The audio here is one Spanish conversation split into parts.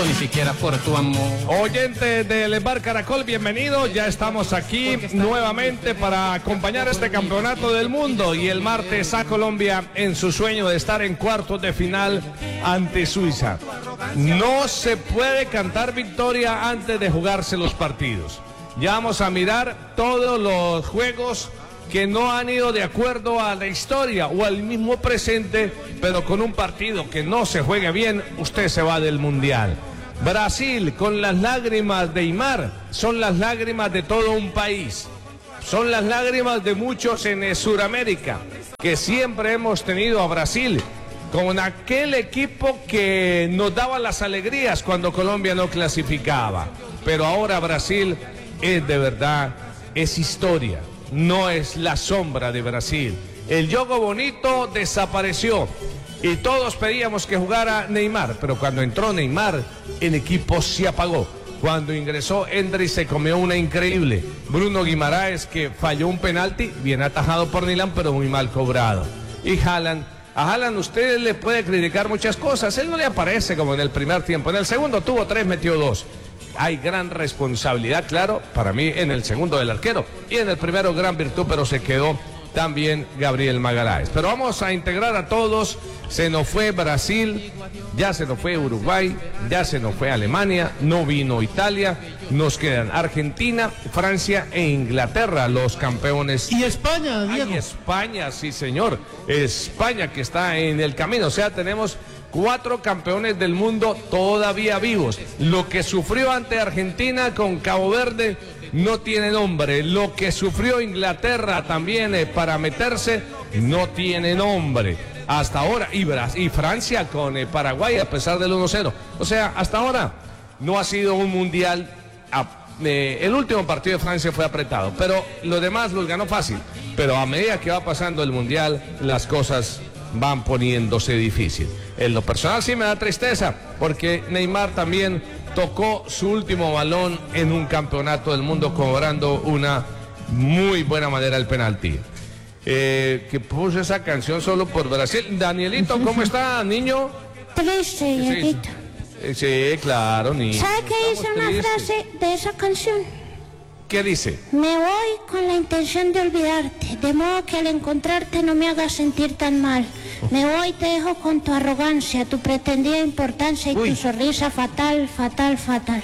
Ni siquiera por tu amor. Oyentes del Bar Caracol, bienvenidos. Ya estamos aquí nuevamente para acompañar este campeonato del mundo. Y el martes a Colombia en su sueño de estar en cuartos de final ante Suiza. No se puede cantar victoria antes de jugarse los partidos. Ya vamos a mirar todos los juegos que no han ido de acuerdo a la historia o al mismo presente, pero con un partido que no se juegue bien, usted se va del Mundial. Brasil, con las lágrimas de Neymar, son las lágrimas de todo un país. Son las lágrimas de muchos en Sudamérica, que siempre hemos tenido a Brasil con aquel equipo que nos daba las alegrías cuando Colombia no clasificaba. Pero ahora Brasil es de verdad, es historia, no es la sombra de Brasil. El juego bonito desapareció. Y todos pedíamos que jugara Neymar, pero cuando entró Neymar, el equipo se apagó. Cuando ingresó Endrick se comió una increíble. Bruno Guimaraes, que falló un penalti, bien atajado por Nilan, pero muy mal cobrado. Y Haaland, a Haaland usted le puede criticar muchas cosas, él no le aparece como en el primer tiempo. En el segundo tuvo 3, metió 2. Hay gran responsabilidad, claro, para mí en el segundo del arquero. Y en el primero gran virtud, pero se quedó también Gabriel Magaláes. Pero vamos a integrar a todos. Se nos fue Brasil, ya se nos fue Uruguay, ya se nos fue Alemania, no vino Italia, nos quedan Argentina, Francia e Inglaterra, los campeones. Y España, Diego. Y España, sí señor, España que está en el camino, o sea, tenemos 4 campeones del mundo todavía vivos. Lo que sufrió ante Argentina con Cabo Verde no tiene nombre. Lo que sufrió Inglaterra también para meterse no tiene nombre. Hasta ahora, y Francia con Paraguay a pesar del 1-0. O sea, hasta ahora no ha sido un mundial. El último partido de Francia fue apretado, pero los demás los ganó fácil. Pero a medida que va pasando el mundial, las cosas van poniéndose difícil. En lo personal sí me da tristeza, porque Neymar también tocó su último balón en un campeonato del mundo cobrando una muy buena manera el penalti. Que puso esa canción solo por Brasil. Danielito, ¿cómo está, niño? Triste, Dieguito. Sí, claro, niño. ¿Sabe qué dice una frase de esa canción? ¿Qué dice? Me voy con la intención de olvidarte, de modo que al encontrarte no me hagas sentir tan mal. Me voy y te dejo con tu arrogancia, tu pretendida importancia y tu sonrisa fatal, fatal, fatal.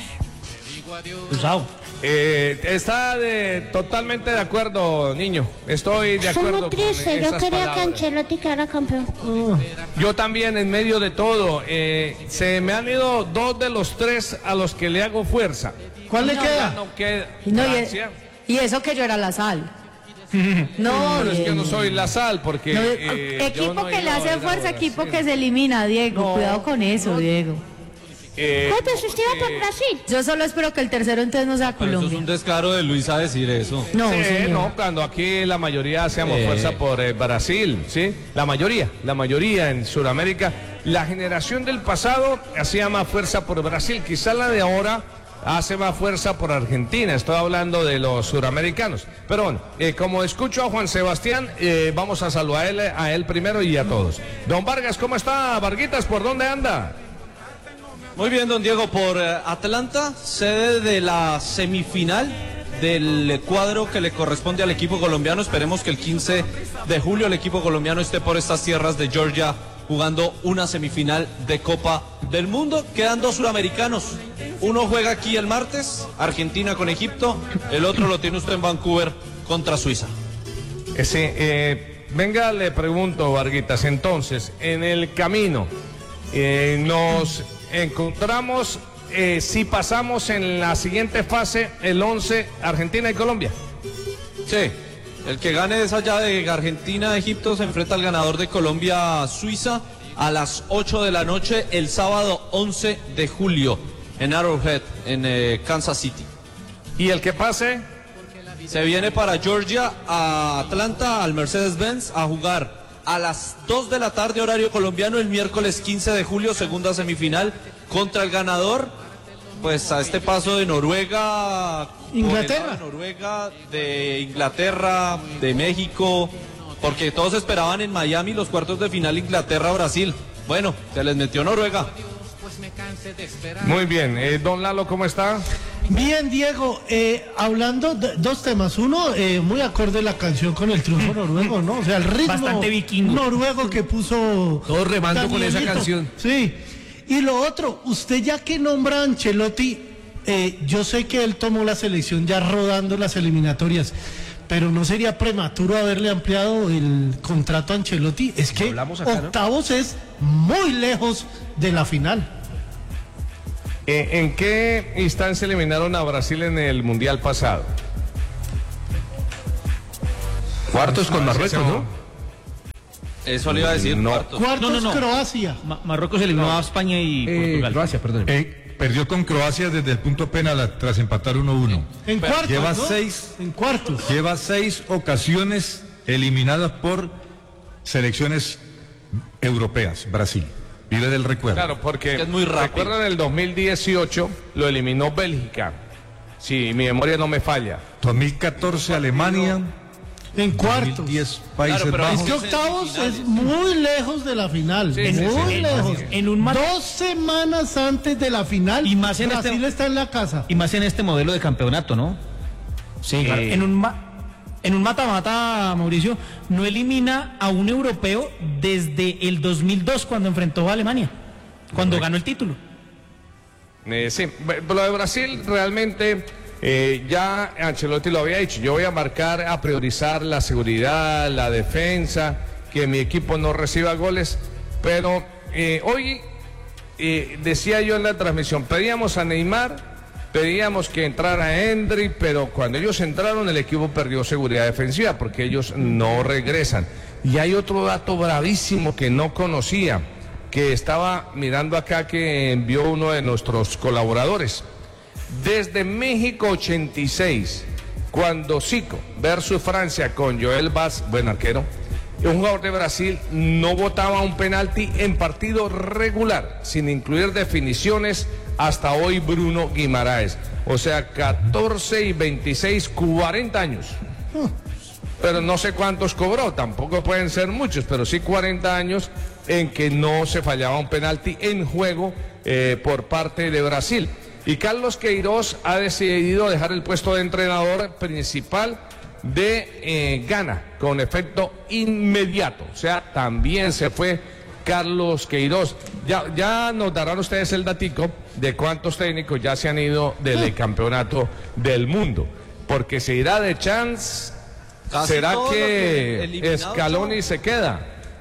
Usado. Está totalmente de acuerdo, niño. Estoy de acuerdo. Soy muy triste, yo quería que Ancelotti quedara campeón. Yo también, en medio de todo. Se me han ido 2 de los 3 a los que le hago fuerza. ¿Cuál le queda? No queda. No, y eso que yo era la sal. No, pero es que no soy la sal, porque no, equipo que le hace fuerza, equipo que se elimina, Diego. No, cuidado con eso, Diego. ¿Cuánto se estima por Brasil? Yo solo espero que el tercero entonces no sea Colombia. Pero eso es un descaro de Luisa decir eso. No, sí, señor. No, cuando aquí la mayoría hacemos fuerza por Brasil, ¿sí? La mayoría en Sudamérica. La generación del pasado hacía más fuerza por Brasil, quizás la de ahora hace más fuerza por Argentina. Estoy hablando de los suramericanos. Pero bueno, como escucho a Juan Sebastián, vamos a saludar a él primero y a todos. Don Vargas, ¿cómo está? Varguitas, ¿por dónde anda? Muy bien, don Diego, por Atlanta, sede de la semifinal del cuadro que le corresponde al equipo colombiano. Esperemos que el 15 de julio el equipo colombiano esté por estas tierras de Georgia jugando una semifinal de Copa del Mundo. Quedan 2 suramericanos. Uno juega aquí el martes, Argentina con Egipto. El otro lo tiene usted en Vancouver contra Suiza. Sí, venga, le pregunto, Varguitas, entonces, en el camino nos encontramos, si pasamos en la siguiente fase, el 11, Argentina y Colombia. Sí, el que gane esa llave de Argentina-Egipto se enfrenta al ganador de Colombia-Suiza a las 8 de la noche el sábado 11 de julio en Arrowhead, en Kansas City. ¿Y el que pase? Se viene para Georgia, a Atlanta, al Mercedes-Benz, a jugar a las 2 de la tarde horario colombiano el miércoles 15 de julio, segunda semifinal contra el ganador, pues a este paso de Noruega, Inglaterra, de Inglaterra, de México, porque todos esperaban en Miami los cuartos de final Inglaterra-Brasil. Bueno, se les metió Noruega. Muy bien, don Lalo, ¿cómo está? Bien, Diego, hablando de dos temas. Uno, muy acorde la canción con el triunfo noruego, ¿no? O sea, el ritmo Bastante vikingo. noruego que puso... Todo remando con esa canción. Sí. Y lo otro, usted ya que nombra a Ancelotti, yo sé que él tomó la selección ya rodando las eliminatorias, pero ¿no sería prematuro haberle ampliado el contrato a Ancelotti? Es que Acá, ¿no? octavos es muy lejos de la final. ¿En qué instancia eliminaron a Brasil en el Mundial pasado? Cuartos con Marruecos, ¿no? Eso le iba a decir. No. Cuartos. Cuartos, No. Croacia. Marruecos eliminó a España y Portugal. Croacia, perdón. Perdió con Croacia desde el punto penal tras empatar 1-1. En cuartos, lleva ¿no? seis. En cuartos. Lleva 6 ocasiones eliminadas por selecciones europeas, Brasil. Vive del recuerdo. Claro, porque Es muy rápido. recuerdan el 2018 lo eliminó Bélgica, si mi memoria no me falla. 2014 Alemania, En cuartos. 2010 Países Claro, pero Es Bajos. que octavos es muy lejos de la final. Sí, sí, muy sí. lejos. En un 2 semanas antes de la final, Y más en Brasil este- está en la casa. Y más en este modelo de campeonato, ¿no? Sí, claro. En un mata-mata, Mauricio, no elimina a un europeo desde el 2002 cuando enfrentó a Alemania, cuando ganó el título. Sí, lo de Brasil realmente ya Ancelotti lo había dicho. Yo voy a marcar, a priorizar la seguridad, la defensa, que mi equipo no reciba goles. Pero hoy decía yo en la transmisión, pedíamos a Neymar, pedíamos que entrara Endrick, pero cuando ellos entraron el equipo perdió seguridad defensiva porque ellos no regresan. Y hay otro dato bravísimo que no conocía, que estaba mirando acá, que envió uno de nuestros colaboradores. Desde México 86, cuando Zico versus Francia con Joel Vaz, buen arquero, un jugador de Brasil no botaba un penalti en partido regular, sin incluir definiciones, hasta hoy Bruno Guimaraes. O sea, 14 y 26, 40 años. Pero no sé cuántos cobró, tampoco pueden ser muchos, pero sí 40 años en que no se fallaba un penalti en juego por parte de Brasil. Y Carlos Queiroz ha decidido dejar el puesto de entrenador principal de Ghana con efecto inmediato. O sea, también se fue Carlos Queiroz. Ya nos darán ustedes el datico de cuántos técnicos ya se han ido del campeonato del mundo. Porque se irá de Chance. Casi ¿Será todos los que eliminados, Scaloni ¿no? se queda?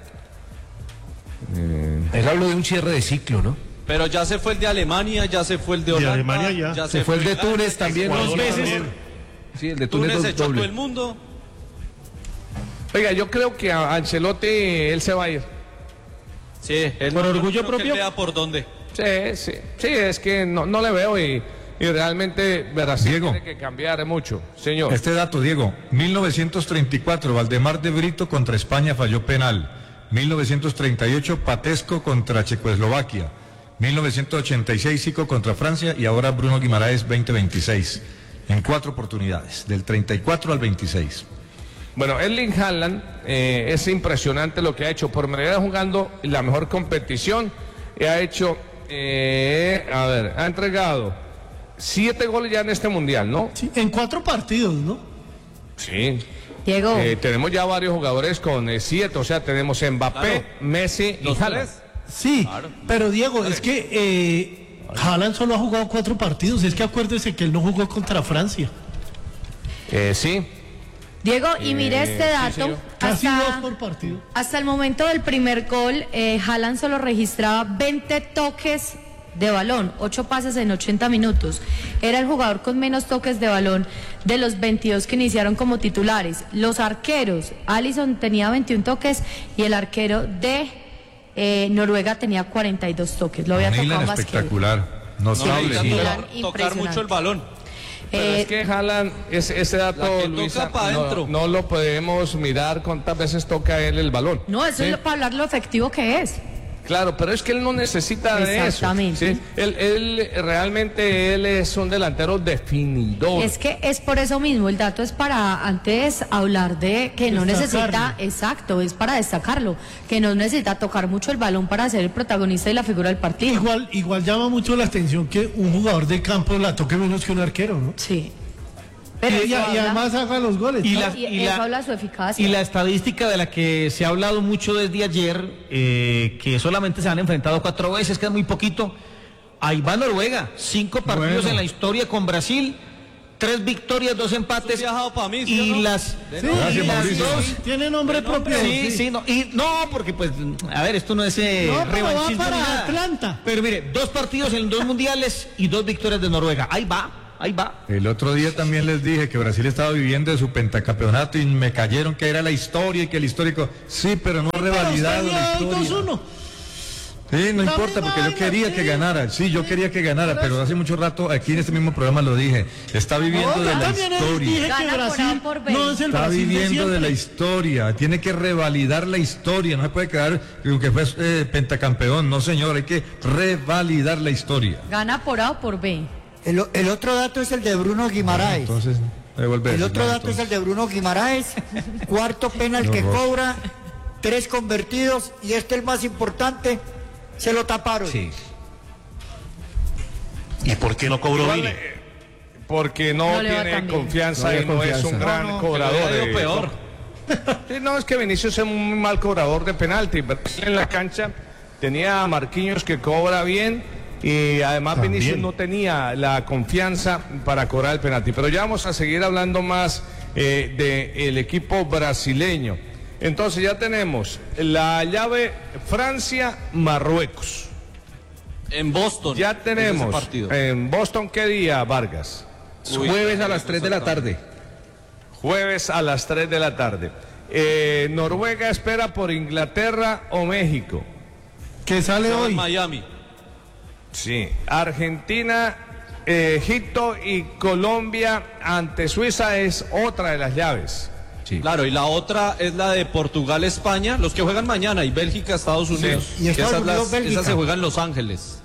Él habló de un cierre de ciclo, ¿no? Pero ya se fue el de Alemania, ya se fue el de Holanda. Alemania ya. Se fue el de Túnez también Ecuador dos veces. también. Sí, el de Túnez Túnez echó a todo doble. el mundo. Oiga, yo creo que a Ancelotti él se va a ir. Sí, él ¿Por no- orgullo no creo que propio? él vea por dónde. Sí, es que no le veo y realmente Brasil Diego. tiene que cambiar mucho, señor. Este dato, Diego, 1934, Valdemar de Brito contra España falló penal. 1938, Patesco contra Checoslovaquia. 1986, Zico contra Francia y ahora Bruno Guimaraes 2026. En 4 oportunidades, del 34 al 26. Bueno, Erling Haaland es impresionante lo que ha hecho. Por medida jugando la mejor competición, ha hecho, ha entregado 7 goles ya en este mundial, ¿no? Sí, en 4 partidos, ¿no? Sí. Diego, Tenemos ya varios jugadores con 7, o sea, tenemos Mbappé, Claro. Messi y Los Haaland. tres. Sí, Claro. pero Diego, es que Haaland solo ha jugado 4 partidos. Es que acuérdese que él no jugó contra Francia. Sí. Diego, y mire este sí, dato. señor. Casi 2 por partido. Hasta el momento del primer gol, Haaland solo registraba 20 toques de balón, 8 pases en 80 minutos. Era el jugador con menos toques de balón de los 22 que iniciaron como titulares. Los arqueros, Alisson tenía 21 toques y el arquero de Noruega tenía 42 toques. Lo había Milan tocado más que él. espectacular, notable. Sí, Sí. Milan, Tocar impresionante. mucho el balón. Pero es que Haaland, ese La dato, que Luisa, toca pa' dentro. no lo podemos mirar cuántas veces toca él el balón. No, eso ¿sí? es para hablar lo efectivo que es. Claro, pero es que él no necesita de eso. Exactamente. ¿Sí? Él realmente es un delantero definidor. Es que es por eso mismo, el dato es para antes hablar de que no necesita, exacto, es para destacarlo, que no necesita tocar mucho el balón para ser el protagonista y la figura del partido. Igual llama mucho la atención que un jugador de campo la toque menos que un arquero, ¿no? Sí. Pero y además haga los goles. Y eso habla de su eficacia. Y la estadística de la que se ha hablado mucho desde ayer, que solamente se han enfrentado 4 veces, que es muy poquito. Ahí va Noruega, 5 partidos en la historia con Brasil, 3 victorias, 2 empates. Mí, ¿sí, y no? las tiene nombre propio. Sí, no, porque pues, a ver, esto no es revanchismo para nada. Atlanta. Pero mire, 2 partidos en 2 mundiales y 2 victorias de Noruega. Ahí va. El otro día también les dije que Brasil estaba viviendo de su pentacampeonato y me cayeron que era la historia y que el histórico, sí, pero no ha revalidado la historia. 2-1. Sí, no importa, porque yo quería que ganara, yo quería que ganara, pero hace mucho rato aquí en este mismo programa lo dije, está viviendo de la historia. Dije que Brasil no es el está Brasil viviendo de la historia, tiene que revalidar la historia, no se puede quedar con que fue pentacampeón, no señor, hay que revalidar la historia. Gana por A o por B. El otro dato es el de Bruno Guimaraes. Entonces, el otro dato es el de Bruno Guimaraes, cuarto penal que cobra, 3 convertidos y el más importante, se lo taparon. Sí. ¿Y por qué no cobró Vini? Porque no tiene confianza y no es un gran cobrador. Peor. Sí, no, es que Vinicius es un mal cobrador de penalti. En la cancha tenía a Marquinhos que cobra bien. Y además Vinicius no tenía la confianza para cobrar el penalti. Pero ya vamos a seguir hablando más del equipo brasileño. Entonces ya tenemos la llave Francia-Marruecos. En Boston. Ya tenemos en Boston, ¿qué día, Vargas? Jueves a las 3 de la tarde. Jueves a las 3 de la tarde. Noruega espera por Inglaterra o México. Que sale hoy. Miami. Sí, Argentina, Egipto y Colombia ante Suiza es otra de las llaves. Sí. Claro, y la otra es la de Portugal-España, los que juegan mañana, y Bélgica-Estados Unidos. Sí. Y Estados Unidos, esas se juegan en Los Ángeles.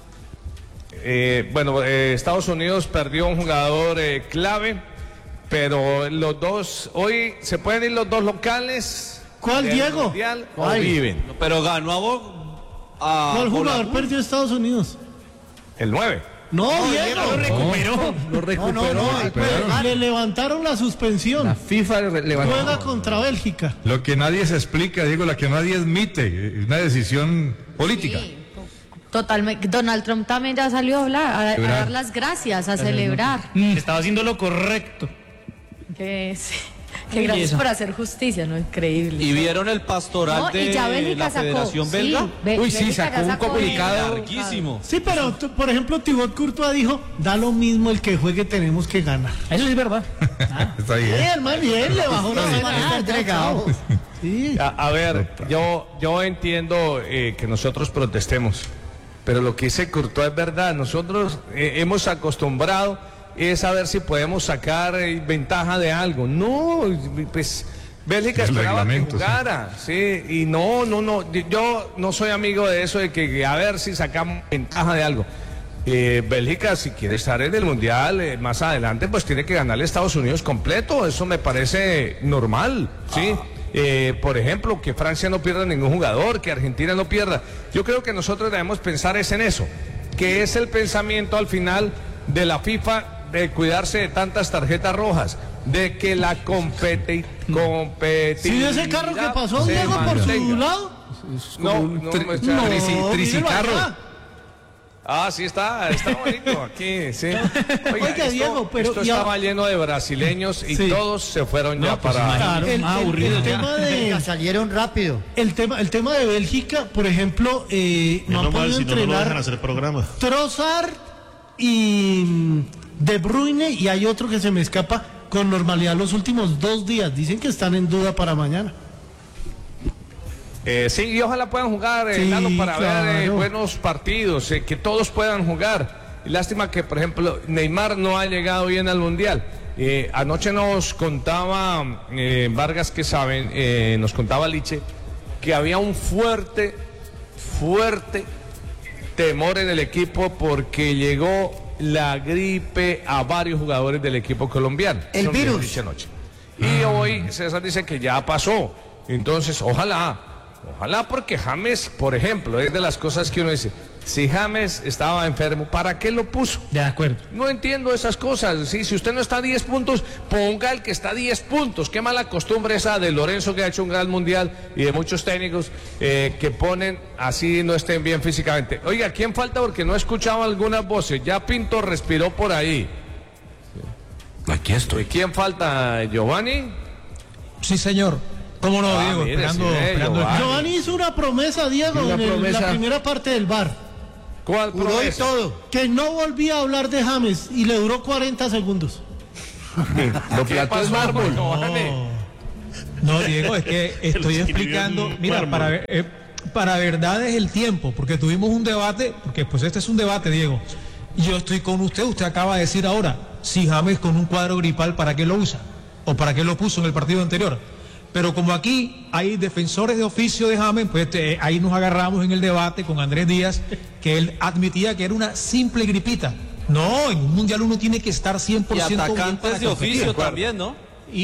Estados Unidos perdió un jugador clave, pero los dos, hoy se pueden ir los dos locales. ¿Cuál, Diego? Mundial, o viven. Pero ganó a ¿cuál jugador perdió Estados Unidos? El 9. No, Diego. Lo recuperó. Le levantaron la suspensión. La FIFA levantó. Juega contra Bélgica. Lo que nadie se explica, Diego, lo que nadie admite, es una decisión política. Sí, totalmente. Donald Trump también ya salió a hablar, a dar las gracias, a celebrar. Estaba haciendo lo correcto. Que gracias por hacer justicia, ¿no? Increíble. ¿Y vieron el pastoral de la Federación Belga? Sí, sacó un comunicado. Larguísimo. Sí, pero por ejemplo, Thibaut Courtois dijo, da lo mismo el que juegue, tenemos que ganar. Eso sí es verdad. Está bien. Bien, le bajó una semana. entregado. Sí. A ver, yo entiendo que nosotros protestemos, pero lo que dice Courtois es verdad. Nosotros hemos acostumbrado es a ver si podemos sacar ventaja de algo. No, pues Bélgica esperaba que jugara, sí, y no, yo no soy amigo de eso de que a ver si sacamos ventaja de algo. Bélgica, si quiere estar en el Mundial más adelante, pues tiene que ganarle a Estados Unidos completo, eso me parece normal, ¿sí? Por ejemplo, que Francia no pierda ningún jugador, que Argentina no pierda. Yo creo que nosotros debemos pensar es en eso, que es el pensamiento al final de la FIFA, de cuidarse de tantas tarjetas rojas, de que la competitividad. ¿Sí ese carro que pasó, Diego, por su lado? Tricicarro. Sí, está bonito aquí, sí. Oiga, Diego, pero esto estaba lleno de brasileños y todos se fueron ya para... El tema de... Salieron rápido. El tema de Bélgica, por ejemplo, no han podido entrenar Trossard y De Bruyne, y hay otro que se me escapa con normalidad los últimos 2 días. Dicen que están en duda para mañana. Sí, y ojalá puedan jugar, para ver buenos partidos, que todos puedan jugar. Lástima que, por ejemplo, Neymar no ha llegado bien al Mundial. Anoche nos contaba Vargas, que saben, nos contaba Liche, que había un fuerte fuerte temor en el equipo porque llegó la gripe a varios jugadores del equipo colombiano. El virus. Y hoy César dice que ya pasó. Entonces, ojalá, porque James, por ejemplo, es de las cosas que uno dice, si James estaba enfermo, ¿para qué lo puso? De acuerdo. No entiendo esas cosas. ¿Sí? Si usted no está a 10 puntos, ponga el que está a 10 puntos. Qué mala costumbre esa de Lorenzo, que ha hecho un gran mundial, y de muchos técnicos que ponen así no estén bien físicamente. Oiga, ¿quién falta? Porque no he escuchado algunas voces. Ya Pinto respiró por ahí. Aquí estoy. ¿Quién falta? ¿Giovanni? Sí, señor. ¿Cómo no, Diego? Mire, Esperando. Giovanni hizo una promesa, Diego, en la primera parte del bar. ¿Cuál Juró y todo. Que no volvía a hablar de James y le duró 40 segundos. Lo plató es mármol. No, Diego, es que estoy explicando. Mira, para verdad es el tiempo, porque tuvimos un debate, porque pues este es un debate, Diego. Yo estoy con usted acaba de decir ahora, si James con un cuadro gripal, ¿para qué lo usa? ¿O para qué lo puso en el partido anterior? Pero como aquí hay defensores de oficio de James, pues ahí nos agarramos en el debate con Andrés Díaz, que él admitía que era una simple gripita. No, en un mundial uno tiene que estar 100% y bien atacantes de oficio también, ¿no?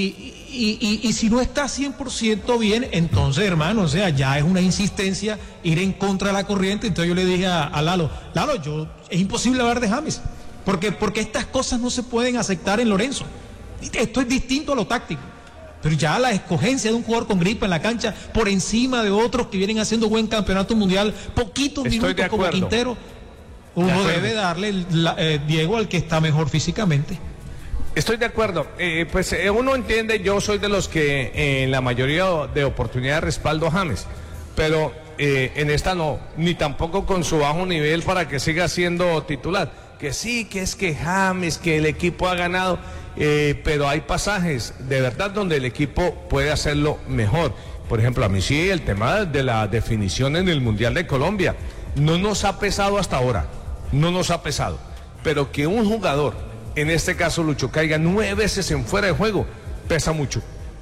Y si no está 100% bien, entonces, hermano, o sea, ya es una insistencia ir en contra de la corriente. Entonces yo le dije a Lalo, es imposible hablar de James, porque estas cosas no se pueden aceptar en Lorenzo. Esto es distinto a lo táctico. Pero ya la escogencia de un jugador con gripe en la cancha por encima de otros que vienen haciendo buen campeonato mundial, poquitos minutos como Quintero, uno debe darle Diego al que está mejor físicamente. Estoy de acuerdo. Pues uno entiende, yo soy de los que en la mayoría de oportunidades respaldo a James, pero en esta no, ni tampoco con su bajo nivel para que siga siendo titular. Que sí, que es que James, que el equipo ha ganado. Pero hay pasajes de verdad donde el equipo puede hacerlo mejor. Por ejemplo, a mí sí, el tema de la definición en el Mundial de Colombia no nos ha pesado hasta ahora, no nos ha pesado. Pero que un jugador, en este caso Lucho, caiga 9 veces en fuera de juego, pesa mucho.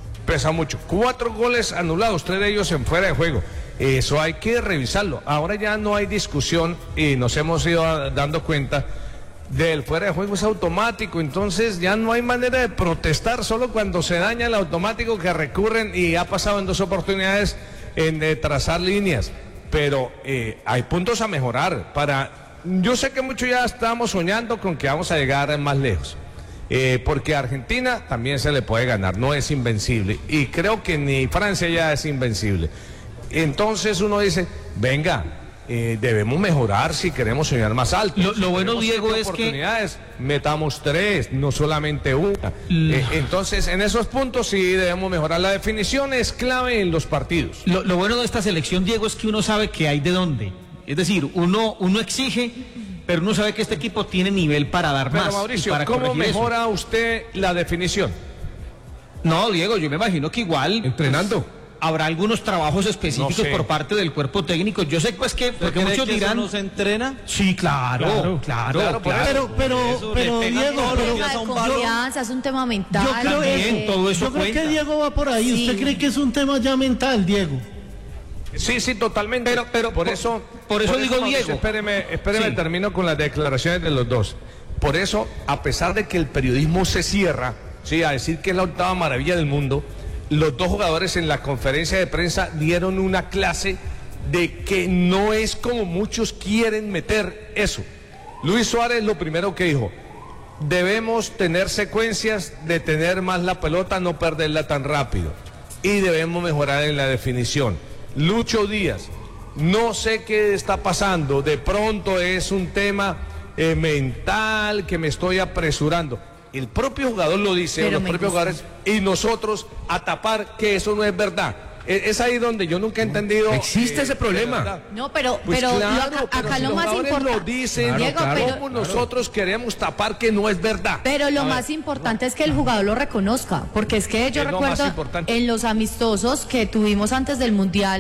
4 goles anulados, 3 de ellos en fuera de juego. Eso hay que revisarlo. Ahora ya no hay discusión y nos hemos ido dando cuenta del fuera de juego, es automático, entonces ya no hay manera de protestar, solo cuando se daña el automático que recurren, y ha pasado en 2 oportunidades en trazar líneas, pero hay puntos a mejorar. Yo sé que muchos ya estamos soñando con que vamos a llegar más lejos, porque a Argentina también se le puede ganar, no es invencible, y creo que ni Francia ya es invencible. Entonces uno dice, venga, debemos mejorar si queremos soñar más alto. Lo bueno, Diego, es que metamos 3, no solamente una. Entonces, en esos puntos sí debemos mejorar. La definición es clave en los partidos. Lo bueno de esta selección, Diego, es que uno sabe que hay de dónde. Es decir, uno exige, pero uno sabe que este equipo tiene nivel para dar más. Pero Mauricio, para ¿cómo mejora usted la definición? No, Diego, yo me imagino que igual entrenando. Habrá algunos trabajos específicos por parte del cuerpo técnico. Yo sé pues que porque muchos dirán, ¿no se entrena? Sí, claro. Pero Diego, confianza, es un tema mental. Yo creo que Diego va por ahí. Sí. ¿Usted cree que es un tema ya mental, Diego? Sí, totalmente. Pero por eso digo, Diego. Espéreme, sí. Termino con las declaraciones de los dos. Por eso, a pesar de que el periodismo se cierra, sí, a decir que es la 8ª maravilla del mundo, los 2 jugadores en la conferencia de prensa dieron una clase de que no es como muchos quieren meter eso. Luis Suárez lo primero que dijo, debemos tener secuencias de tener más la pelota, no perderla tan rápido, y debemos mejorar en la definición. Lucho Díaz, no sé qué está pasando, de pronto es un tema mental, que me estoy apresurando. El propio jugador lo dice, los propios jugadores, y nosotros a tapar que eso no es verdad. Es ahí donde yo nunca he entendido. Existe ese problema. No, pero claro, acá si lo más importante. Lo dicen, Diego, ¿cómo nosotros queremos tapar que no es verdad? Pero lo más importante es que el jugador lo reconozca, porque es que yo recuerdo en los amistosos que tuvimos antes del Mundial,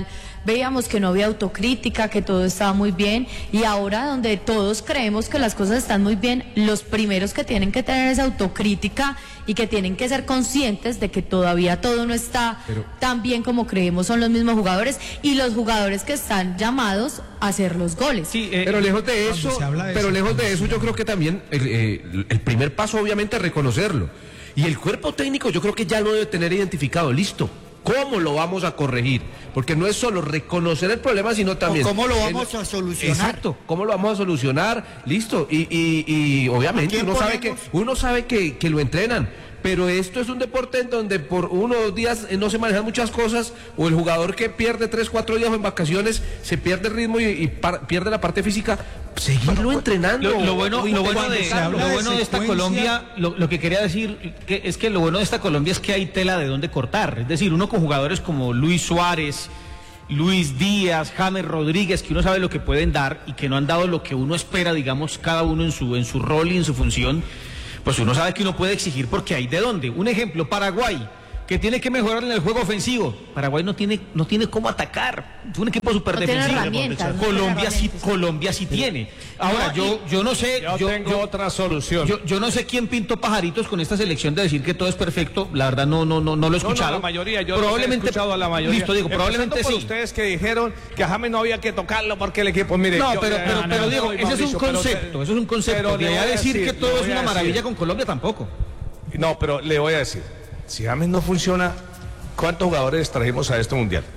veíamos que no había autocrítica, que todo estaba muy bien, y ahora donde todos creemos que las cosas están muy bien, los primeros que tienen que tener esa autocrítica y que tienen que ser conscientes de que todavía todo no está tan bien como creemos son los mismos jugadores y los jugadores que están llamados a hacer los goles. Sí, pero lejos de eso, yo creo que también el primer paso obviamente es reconocerlo. Y el cuerpo técnico yo creo que ya lo debe tener identificado, listo. ¿Cómo lo vamos a corregir? Porque no es solo reconocer el problema, sino también... ¿Cómo lo vamos a solucionar? Exacto, ¿cómo lo vamos a solucionar? Listo, y obviamente uno sabe que lo entrenan, pero esto es un deporte en donde por 1 o 2 días no se manejan muchas cosas, o el jugador que pierde 3, 4 días en vacaciones, se pierde el ritmo y pierde la parte física, seguirlo entrenando. Lo bueno de esta Colombia, lo que quería decir es que lo bueno de esta Colombia es que hay tela de dónde cortar. Es decir, uno con jugadores como Luis Suárez, Luis Díaz, James Rodríguez, que uno sabe lo que pueden dar y que no han dado lo que uno espera, digamos, cada uno en su rol y en su función, pues uno sabe que uno puede exigir porque hay de dónde. Un ejemplo, Paraguay, que tiene que mejorar en el juego ofensivo. Paraguay no tiene cómo atacar. Es un equipo súper defensivo. Colombia sí tiene. Ahora, yo no sé. Yo tengo otra solución. Yo no sé quién pintó pajaritos con esta selección de decir que todo es perfecto. La verdad no lo he escuchado. La mayoría, yo probablemente, he escuchado a la mayoría. Listo, digo, probablemente por sí. Ustedes que dijeron que a James no había que tocarlo porque el equipo, mire. No, pero digo, ese es un concepto. Eso es un concepto. De allá decir que todo es una maravilla con Colombia tampoco. No, pero le voy a decir. Si James no funciona, ¿cuántos jugadores trajimos a este mundial?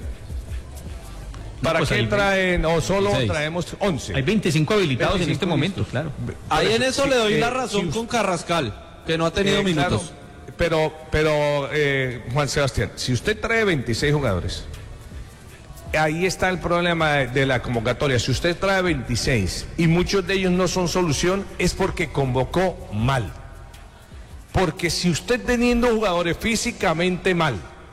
¿Para qué traen o solo 26. Traemos 11? Hay 25 habilitados en este momento, claro. Ahí en eso le doy la razón con Carrascal, que no ha tenido minutos. Claro, pero Juan Sebastián, si usted trae 26 jugadores, ahí está el problema de la convocatoria. Si usted trae 26 y muchos de ellos no son solución, es porque convocó mal. Porque si usted teniendo jugadores físicamente mal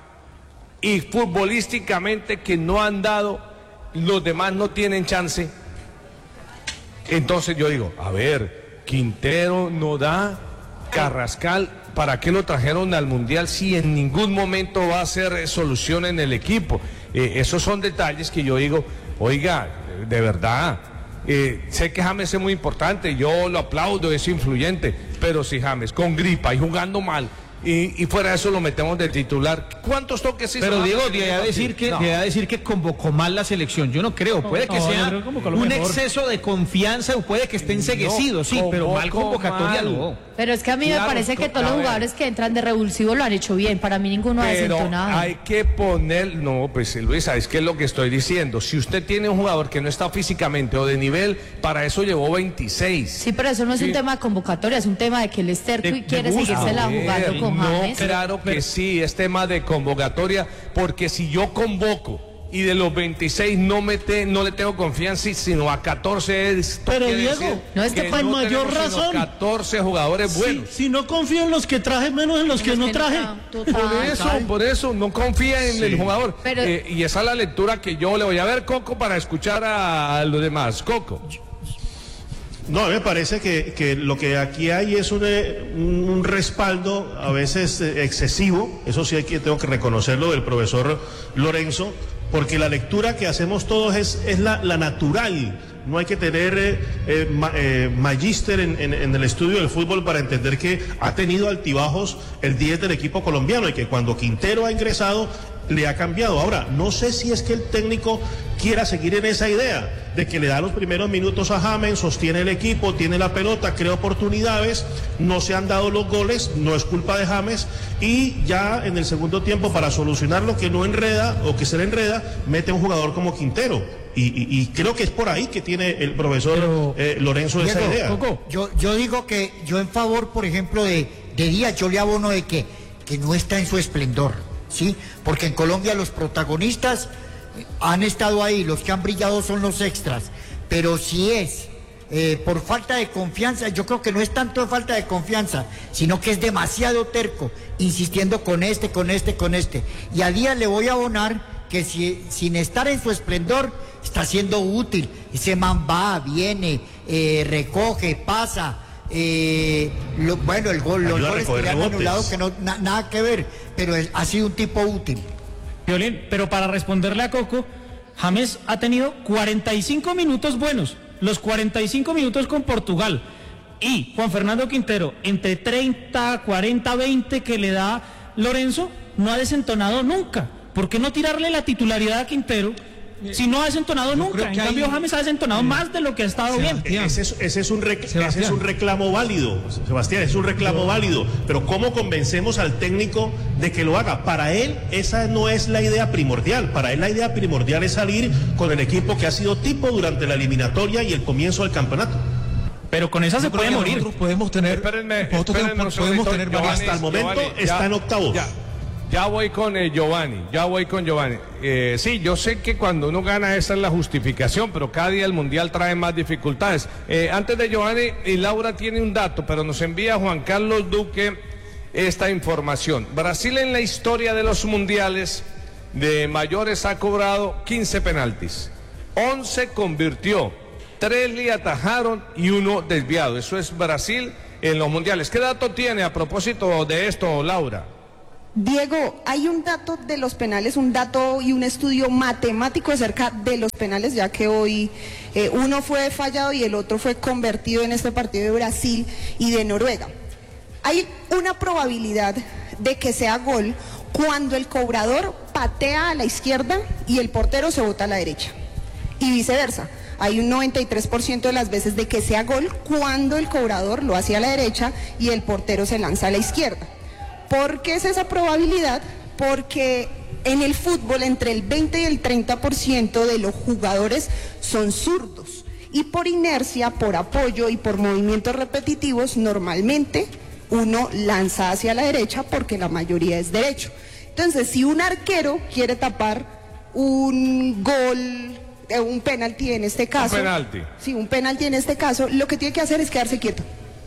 y futbolísticamente que no han dado, los demás no tienen chance, entonces yo digo, a ver, Quintero no da, Carrascal, ¿para qué lo trajeron al Mundial si en ningún momento va a ser solución en el equipo? Esos son detalles que yo digo, oiga, de verdad... sé que James es muy importante, yo lo aplaudo, es influyente, pero si James con gripa y jugando mal y fuera de eso lo metemos de titular, ¿cuántos toques hizo? Pero Diego, de decir que convocó mal la selección, yo no creo, puede que sea un exceso de confianza o puede que esté enceguecido, sí, pero mal convocatoria no. Pero es que a mí me parece que todos los jugadores que entran de revulsivo lo han hecho bien, para mí ninguno ha desentonado. Hay que poner, no, pues Luis, ¿sabes qué es lo que estoy diciendo? Si usted tiene un jugador que no está físicamente o de nivel, para eso llevó 26. Sí, pero eso no es un tema de convocatoria, es un tema de que él es terco y quiere seguírsela jugando con James. No, claro que sí, es tema de convocatoria, porque si yo convoco y de los 26 no le tengo confianza, sino a 14 es... Pero Diego, no es que con mayor razón 14 jugadores buenos. Si no confío en los que traje, menos en los que no traje. Por eso no confía en el jugador. Pero... y esa es la lectura que yo le voy a ver, Coco, para escuchar a los demás. Coco. No, a mí me parece que lo que aquí hay es un respaldo a veces excesivo, eso sí tengo que reconocerlo, del profesor Lorenzo, porque la lectura que hacemos todos es la natural. No hay que tener magíster en el estudio del fútbol para entender que ha tenido altibajos el 10 del equipo colombiano y que cuando Quintero ha ingresado le ha cambiado. Ahora, no sé si es que el técnico quiera seguir en esa idea de que le da los primeros minutos a James, sostiene el equipo, tiene la pelota, crea oportunidades, no se han dado los goles, no es culpa de James, y ya en el segundo tiempo, para solucionar lo que no enreda o que se le enreda, mete a un jugador como Quintero. Y creo que es por ahí que tiene el profesor Lorenzo esa idea. Yo digo que yo en favor, por ejemplo, de Díaz, yo le abono de que no está en su esplendor, ¿sí? Porque en Colombia los protagonistas han estado ahí, los que han brillado son los extras, pero si es por falta de confianza, yo creo que no es tanto de falta de confianza, sino que es demasiado terco, insistiendo con este, y a Díaz le voy a abonar que sin estar en su esplendor, está siendo útil. Ese man va, viene, recoge, pasa. Los goles que le han anulado que no nada que ver, pero ha sido un tipo útil. Violín, pero para responderle a Coco, James ha tenido 45 minutos buenos, los 45 minutos con Portugal, y Juan Fernando Quintero, entre 30, 40, 20 que le da Lorenzo, no ha desentonado nunca. ¿Por qué no tirarle la titularidad a Quintero si no ha desentonado nunca? En cambio, James ha desentonado más de lo que ha estado bien. Ese es un reclamo válido, Sebastián, es un reclamo válido. Pero ¿cómo convencemos al técnico de que lo haga? Para él, esa no es la idea primordial. Para él, la idea primordial es salir con el equipo que ha sido tipo durante la eliminatoria y el comienzo del campeonato. Pero con esa se puede morir. Nosotros podemos tener. Hasta el momento está en octavos. Ya voy con Giovanni. Sí, yo sé que cuando uno gana esa es la justificación, pero cada día el Mundial trae más dificultades. Antes de Giovanni, y Laura tiene un dato, pero nos envía Juan Carlos Duque esta información. Brasil en la historia de los Mundiales de mayores ha cobrado 15 penaltis. 11 convirtió, 3 le atajaron y 1 desviado. Eso es Brasil en los Mundiales. ¿Qué dato tiene a propósito de esto, Laura? Diego, hay un dato de los penales, un dato y un estudio matemático acerca de los penales, ya que hoy uno fue fallado y el otro fue convertido en este partido de Brasil y de Noruega. Hay una probabilidad de que sea gol cuando el cobrador patea a la izquierda y el portero se bota a la derecha, y viceversa. Hay un 93% de las veces de que sea gol cuando el cobrador lo hace a la derecha y el portero se lanza a la izquierda. ¿Por qué es esa probabilidad? Porque en el fútbol entre el 20 y el 30% de los jugadores son zurdos, y por inercia, por apoyo y por movimientos repetitivos, normalmente uno lanza hacia la derecha porque la mayoría es derecho. Entonces, si un arquero quiere tapar un gol, un penalti en este caso, un penalti en este caso, lo que tiene que hacer es quedarse quieto.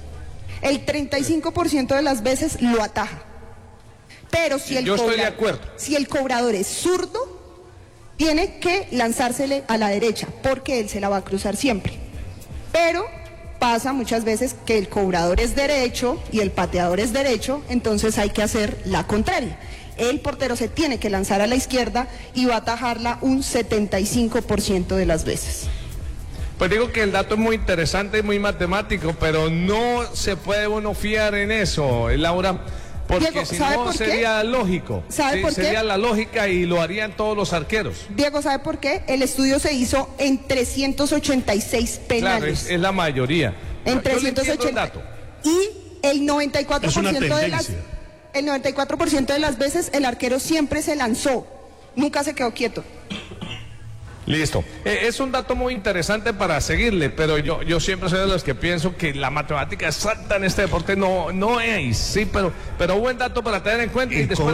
El 35% de las veces lo ataja. Pero si el cobrador es zurdo, tiene que lanzársele a la derecha, porque él se la va a cruzar siempre. Pero pasa muchas veces que el cobrador es derecho y el pateador es derecho, entonces hay que hacer la contraria. El portero se tiene que lanzar a la izquierda y va a atajarla un 75% de las veces. Pues digo que el dato es muy interesante y muy matemático, pero no se puede uno fiar en eso, Laura, porque Diego, si no sería lógico. ¿Sabe por qué? Sería la lógica y lo harían todos los arqueros. Diego, ¿sabe por qué? El estudio se hizo en 386 penales. Claro, es la mayoría. En 380. Y el 94% de las veces el arquero siempre se lanzó, nunca se quedó quieto. Listo. Es un dato muy interesante para seguirle, pero yo siempre soy de los que pienso que la matemática exacta en este deporte no es, sí, pero buen dato para tener en cuenta. Y después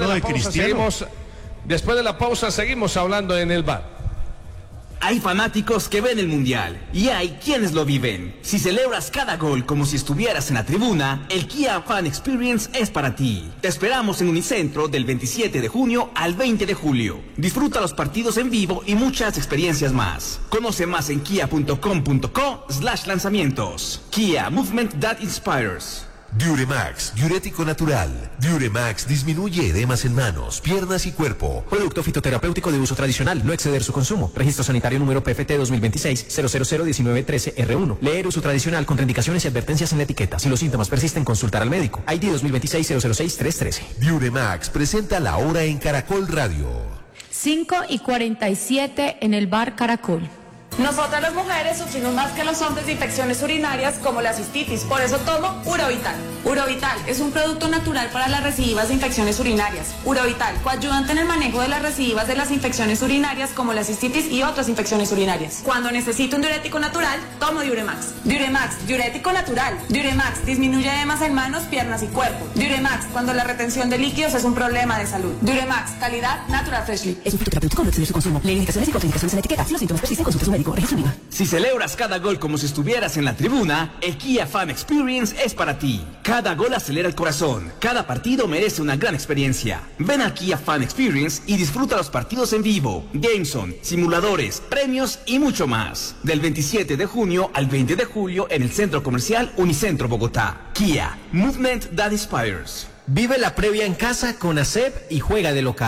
de la pausa seguimos hablando en el bar. Hay fanáticos que ven el Mundial y hay quienes lo viven. Si celebras cada gol como si estuvieras en la tribuna, el Kia Fan Experience es para ti. Te esperamos en Unicentro del 27 de junio al 20 de julio. Disfruta los partidos en vivo y muchas experiencias más. Conoce más en kia.com.co/lanzamientos. Kia, movement that inspires. Duremax, diurético natural. Duremax disminuye edemas en manos, piernas y cuerpo. Producto fitoterapéutico de uso tradicional, no exceder su consumo. Registro sanitario número PFT 2026-0001913-R1. Leer uso tradicional, contraindicaciones y advertencias en la etiqueta. Si los síntomas persisten, consultar al médico. ID 2026-006-313. Duremax presenta La Hora en Caracol Radio. 5:47 en el bar Caracol. Nosotras las mujeres sufrimos más que los hombres de infecciones urinarias como la cistitis, por eso tomo Urovital. Urovital es un producto natural para las recidivas de infecciones urinarias. Urovital, coayudante en el manejo de las recidivas de las infecciones urinarias como la cistitis y otras infecciones urinarias. Cuando necesito un diurético natural, tomo Diuremax. Diuremax, diurético natural. Diuremax, disminuye edemas en manos, piernas y cuerpo. Diuremax, cuando la retención de líquidos es un problema de salud. Diuremax, calidad Natural Freshly. Es un fitoterapéutico, no exceder su consumo. Lee indicaciones y contraindicaciones en la etiqueta. Si los síntomas persisten, consulte a su médico. Si celebras cada gol como si estuvieras en la tribuna, el Kia Fan Experience es para ti. Cada gol acelera el corazón, cada partido merece una gran experiencia. Ven al Kia Fan Experience y disfruta los partidos en vivo, Gameson, simuladores, premios y mucho más. Del 27 de junio al 20 de julio en el Centro Comercial Unicentro Bogotá. Kia, movement that inspires. Vive la previa en casa con ASEP y juega de local.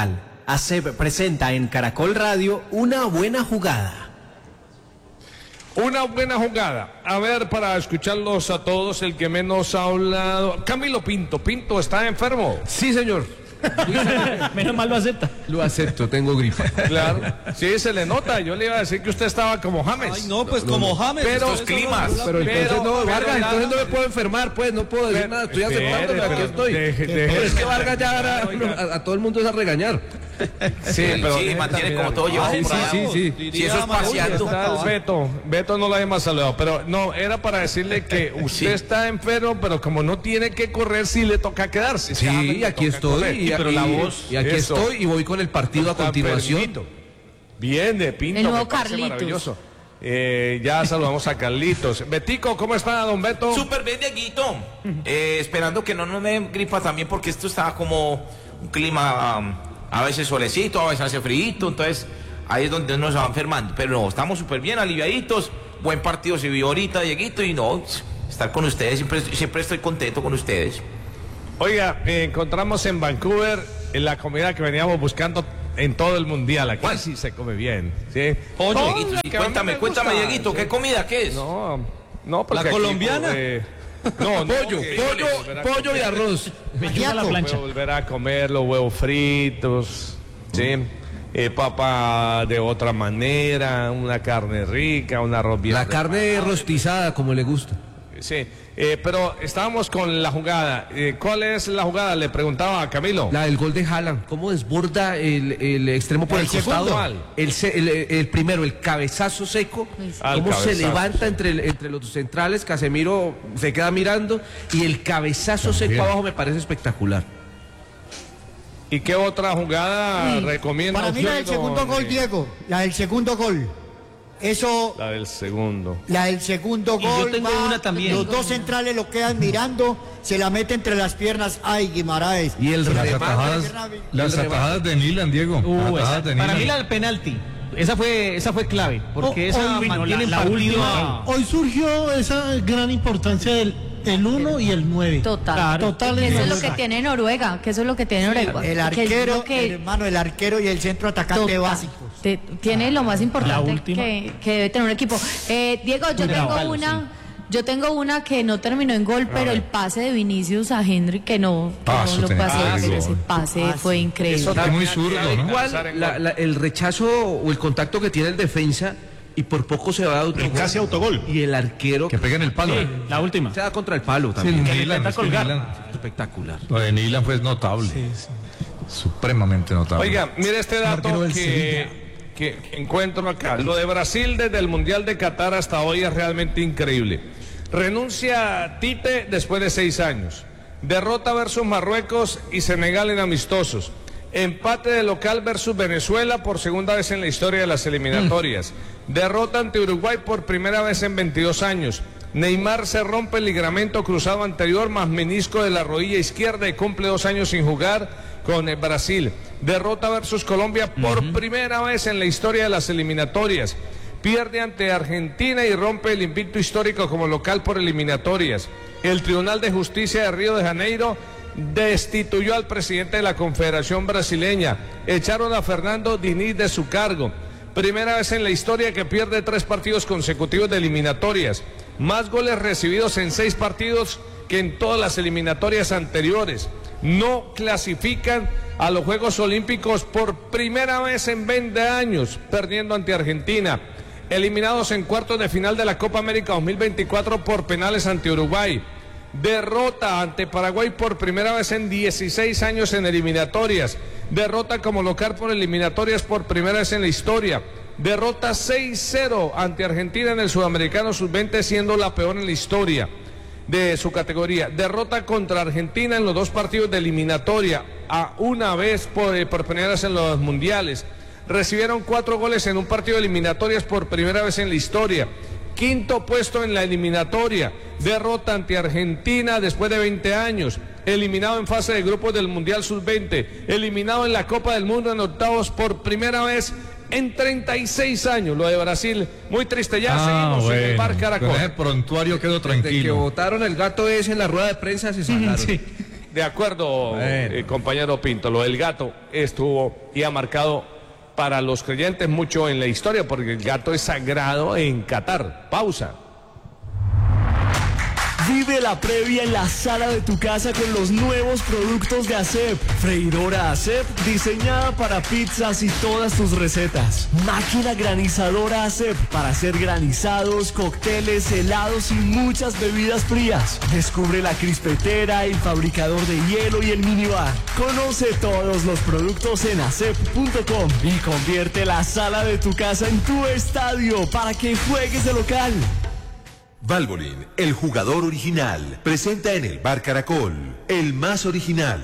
presenta en Caracol Radio Una Buena Jugada. Una buena jugada. A ver, para escucharlos a todos, el que menos ha hablado. Camilo Pinto. ¿Pinto está enfermo? Sí, señor. Menos mal lo acepta. Lo acepto, tengo gripa. Claro. Sí, se le nota. Yo le iba a decir que usted estaba como James. Ay, no, pues como James. Pero estos climas. Pero entonces no, Vargas, entonces no me puedo enfermar, pues no puedo decir nada. Estoy aceptándolo, aquí estoy. Pero es que Vargas ya a todo el mundo es a regañar. Sí, pero sí, mantiene como todo llevado. Sí. Si eso es paseando. Beto no lo había más saludado, pero no, era para decirle que usted está enfermo, pero como no tiene que correr, sí le toca quedarse. Sí, aquí estoy. Pero la voz. Y aquí estoy y voy con el partido a continuación. Bien, de Pinto. El nuevo Carlitos. Maravilloso. Ya saludamos a Carlitos. Betico, ¿cómo está, don Beto? Súper bien, Dieguito. Esperando que no nos den gripa también, porque esto está como un clima... a veces solecito, a veces hace frío, entonces ahí es donde nos va enfermando. Pero no, estamos súper bien, aliviaditos. Buen partido se vio ahorita, Dieguito, y no, estar con ustedes, siempre estoy contento con ustedes. Oiga, encontramos en Vancouver la comida que veníamos buscando en todo el mundial. Aquí sí se come bien, ¿sí? Oye, Dieguito, sí, cuéntame, Dieguito, ¿qué comida? ¿Qué es? No, porque ¿la colombiana? Pollo y arroz. Me lleva la plancha. Voy a volver a comer los huevos fritos, ¿sí? Papa de otra manera, una carne rica, un arroz bien. La carne rostizada, como le gusta. Sí, pero estábamos con la jugada. ¿Cuál es la jugada? Le preguntaba a Camilo. La del gol de Haaland. ¿Cómo desborda el extremo por el costado? El primero, el cabezazo seco. Cómo se levanta entre los centrales. Casemiro se queda mirando. Y el cabezazo seco abajo me parece espectacular. ¿Y qué otra jugada recomienda? Para mí la del segundo gol, Diego. La del segundo gol. Eso. La del segundo. La del segundo gol. Yo tengo una también. Los dos centrales lo quedan mirando, se la mete entre las piernas. Ay, Guimaraes. Y las atajadas de Nilan, Diego. Para mí la del penalti. Esa fue clave, porque esa mantiene la última. Hoy surgió esa gran importancia del 1 y el 9. Total. Eso es lo que tiene Noruega, El arquero, el arquero y el centro atacante básico. Tiene lo más importante que debe tener un equipo. Diego, yo tengo una que no terminó en gol, pero el pase de Vinicius a Henry que no lo pasó, pero ese pase fue increíble. Eso está muy zurdo, ¿no? Igual el rechazo o el contacto que tiene el defensa y por poco se va a autogol. Casi autogol. Y el arquero que pega en el palo. Sí, la última. Se da contra el palo también. Sí, Nilan, espectacular. Lo de Nilan fue notable. Sí. Supremamente notable. Oiga, mire este dato que encuentro acá. Lo de Brasil desde el Mundial de Qatar hasta hoy es realmente increíble. Renuncia Tite después de 6 años. Derrota versus Marruecos y Senegal en amistosos. Empate de local versus Venezuela por segunda vez en la historia de las eliminatorias. Derrota ante Uruguay por primera vez en 22 años. Neymar se rompe el ligamento cruzado anterior más menisco de la rodilla izquierda y cumple 2 años sin jugar con el Brasil. Derrota versus Colombia por primera vez en la historia de las eliminatorias. Pierde ante Argentina y rompe el invicto histórico como local por eliminatorias. El Tribunal de Justicia de Río de Janeiro destituyó al presidente de la Confederación Brasileña. Echaron a Fernando Diniz de su cargo. Primera vez en la historia que pierde 3 partidos consecutivos de eliminatorias. Más goles recibidos en 6 partidos que en todas las eliminatorias anteriores. No clasifican a los Juegos Olímpicos por primera vez en 20 años, perdiendo ante Argentina. Eliminados en cuartos de final de la Copa América 2024 por penales ante Uruguay. Derrota ante Paraguay por primera vez en 16 años en eliminatorias. Derrota como local por eliminatorias por primera vez en la historia. Derrota 6-0 ante Argentina en el Sudamericano Sub-20, siendo la peor en la historia de su categoría. Derrota contra Argentina en los 2 partidos de eliminatoria, a una vez por primera vez en los mundiales. Recibieron 4 goles en un partido de eliminatorias por primera vez en la historia. Quinto puesto en la eliminatoria. Derrota ante Argentina después de 20 años. Eliminado en fase de grupos del Mundial Sub-20. Eliminado en la Copa del Mundo en octavos por primera vez en 36 años. Lo de Brasil, muy triste. Ya seguimos en el Bar Caracol. Con ese prontuario quedó tranquilo. Desde que botaron el gato ese en la rueda de prensa se sacaron. Sí. de acuerdo, compañero Pinto, lo del gato estuvo y ha marcado para los creyentes mucho en la historia, porque el gato es sagrado en Qatar. Pausa. Vive la previa en la sala de tu casa con los nuevos productos de ASEP. Freidora ASEP diseñada para pizzas y todas tus recetas. Máquina granizadora ASEP para hacer granizados, cócteles, helados y muchas bebidas frías. Descubre la crispetera, el fabricador de hielo y el minibar. Conoce todos los productos en asep.com y convierte la sala de tu casa en tu estadio para que juegues de local. Valvoline, el jugador original, presenta en el Bar Caracol, el más original.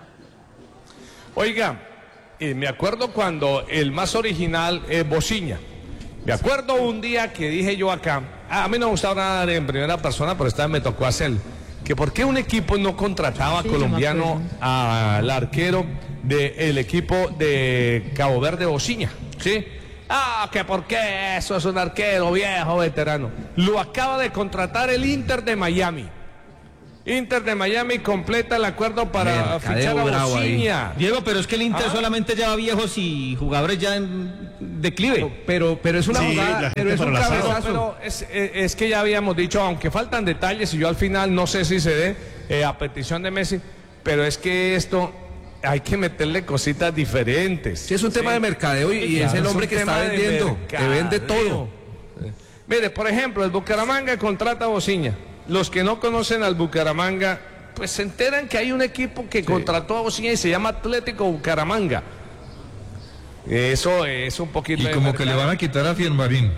Oiga, me acuerdo cuando el más original es Bociña. Me acuerdo un día que dije yo acá, a mí no me gustaba nada en primera persona, pero esta vez me tocó hacer, que por qué un equipo no contrataba colombiano al arquero del equipo de Cabo Verde, Bociña, ¿sí? Que por qué, eso es un arquero viejo, veterano. Lo acaba de contratar el Inter de Miami. Inter de Miami completa el acuerdo para fichar a Bociña. Diego, pero es que el Inter solamente lleva viejos y jugadores ya en declive. Pero es una jugada, pero es un cabezazo. Es que ya habíamos dicho, aunque faltan detalles, y yo al final no sé si se dé a petición de Messi, pero es que esto hay que meterle cositas diferentes. Sí, es un tema de mercadeo y es el hombre que está vendiendo, que vende todo. Mire, por ejemplo, el Bucaramanga contrata a Bociña. Los que no conocen al Bucaramanga, pues se enteran que hay un equipo que contrató a Bociña y se llama Atlético Bucaramanga. Eso es un poquito. Y como que le van a quitar a Fiermarín.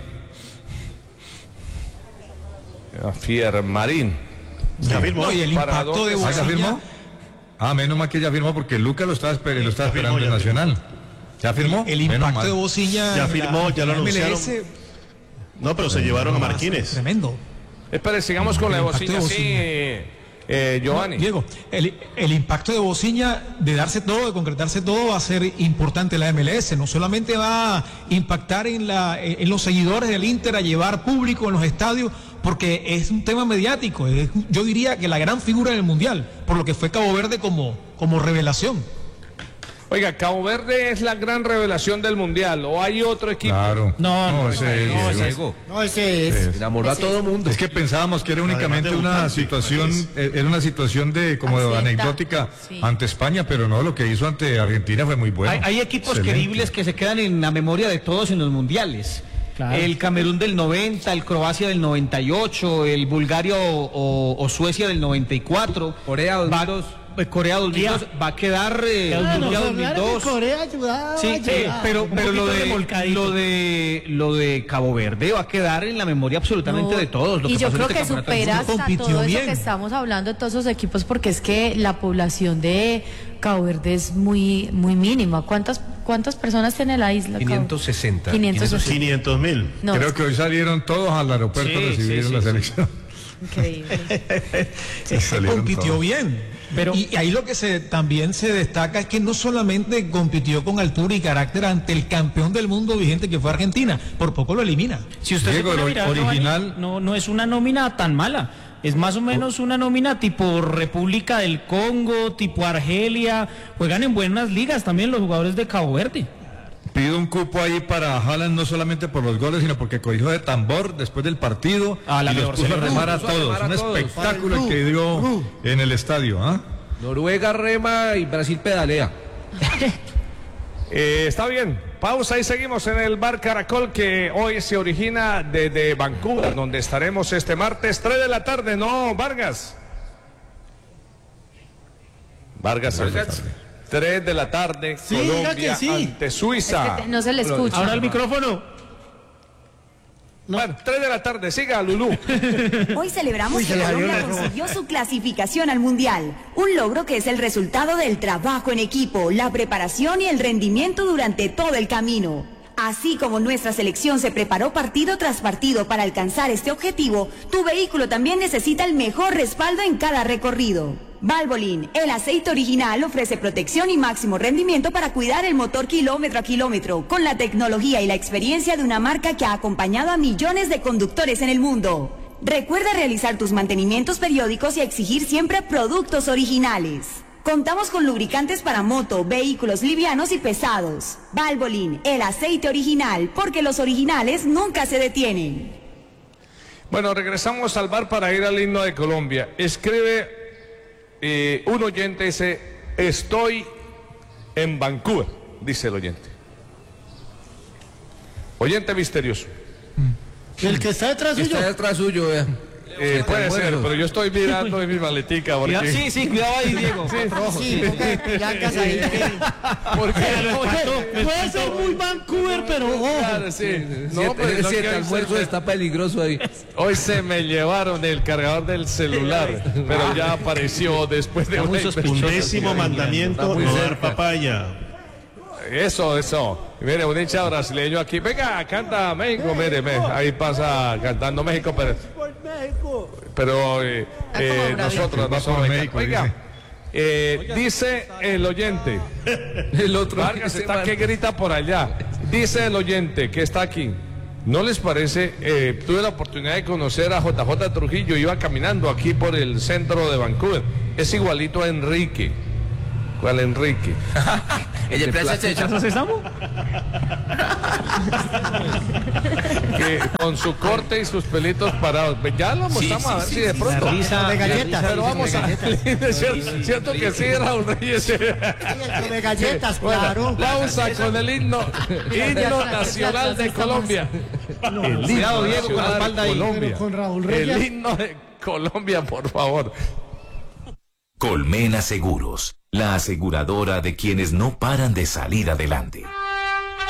A Fiermarín. Ya firmó. Y el impacto de Bociña. ¿Ya firmó? Menos mal que ya firmó, porque Lucas lo estaba esperando en Nacional. ¿Ya firmó? El impacto de Bociña. Ya firmó, ya lo anunciaron. No, pero se llevaron a Marquínez. Tremendo. Espera, sigamos con la de Bociña. Sí, Giovanni. Diego, el impacto de Bociña, de darse todo, de concretarse todo, va a ser importante en la MLS. No solamente va a impactar en los seguidores del Inter, a llevar público en los estadios, porque es un tema mediático. Yo diría que la gran figura del Mundial, por lo que fue Cabo Verde como revelación. Oiga, Cabo Verde es la gran revelación del Mundial, ¿o hay otro equipo? Claro. No, ese es. Enamoró a todo mundo. Es que pensábamos que era únicamente una situación, era una situación como anecdótica ante España, pero no, lo que hizo ante Argentina fue muy bueno. Hay equipos creíbles que se quedan en la memoria de todos en los mundiales. Claro. El Camerún del 90, el Croacia del 98, el Bulgaria o Suecia del 94. Corea 2002. Corea 2002 va a quedar Bulgaria 2002. Corea ayudaba. Sí, pero lo de Cabo Verde va a quedar en la memoria absolutamente de todos. Y yo creo que supera hasta todo eso que estamos hablando de todos esos equipos, porque es que la población de Cabo Verde es muy mínima. ¿Cuántas personas tiene la isla? 560. 500.000. No. Creo que hoy salieron todos al aeropuerto a recibir la selección. Increíble. Compitió bien. Y ahí lo que también se destaca es que no solamente compitió con altura y carácter ante el campeón del mundo vigente que fue Argentina, por poco lo elimina. Si usted Diego, se pone a mirar, original no es una nómina tan mala. Es más o menos una nómina tipo República del Congo, tipo Argelia. Juegan en buenas ligas también los jugadores de Cabo Verde. Pido un cupo ahí para Haaland, no solamente por los goles, sino porque cogió de tambor después del partido y los puso a remar a todos. Un espectáculo el que dio en el estadio. Noruega rema y Brasil pedalea. Está bien. Pausa y seguimos en el Bar Caracol, que hoy se origina desde Vancouver, donde estaremos este martes 3 de la tarde, ¿no, Vargas? Vargas. 3 de la tarde, sí, Colombia ante Suiza. Es que no se le escucha. Ahora el micrófono. No. Bueno, 3 de la tarde, siga, Lulú. Hoy celebramos que Colombia consiguió su clasificación al Mundial, un logro que es el resultado del trabajo en equipo, la preparación y el rendimiento durante todo el camino. Así como nuestra selección se preparó partido tras partido para alcanzar este objetivo, tu vehículo también necesita el mejor respaldo en cada recorrido. Valvoline, el aceite original, ofrece protección y máximo rendimiento para cuidar el motor kilómetro a kilómetro, con la tecnología y la experiencia de una marca que ha acompañado a millones de conductores en el mundo. Recuerda realizar tus mantenimientos periódicos y exigir siempre productos originales. Contamos con lubricantes para moto, vehículos livianos y pesados. Valvoline, el aceite original, porque los originales nunca se detienen. Bueno, regresamos al bar para ir al himno de Colombia. Escribe un oyente, dice, estoy en Vancouver, dice el oyente. Oyente misterioso. El que está detrás suyo. Está detrás suyo, vea. Puede ser, pero yo estoy mirando en mi maletica. Porque... Sí, cuidado ahí, Diego. Sí, porque puede ser muy Vancouver, pero ojo. Claro, sí. No, pero el almuerzo está peligroso ahí. Hoy se me llevaron el cargador del celular, pero ya apareció después de un 11º mandamiento, no dar papaya. Eso. Mire, un hincha brasileño aquí. Venga, canta México. Mire, ahí pasa cantando México, pero nosotros no somos México. Oiga, dice el oyente. El otro Vargas está que grita por allá. Dice el oyente que está aquí. ¿No les parece? Tuve la oportunidad de conocer a JJ Trujillo. Iba caminando aquí por el centro de Vancouver. Es igualito a Enrique. ¿Cuál Enrique? ¿El de Plaza Sésamo? Que con su corte y sus pelitos parados. Ya lo mostramos a ver si de pronto. De galletas. Pero vamos a. Cierto que sí, Raúl Reyes. De galletas, claro. Pausa con el himno nacional de Colombia. Cuidado, Diego, con la espalda ahí. Colombia. Con Raúl Reyes. El himno de Colombia, por favor. Colmena Seguros, la aseguradora de quienes no paran de salir adelante.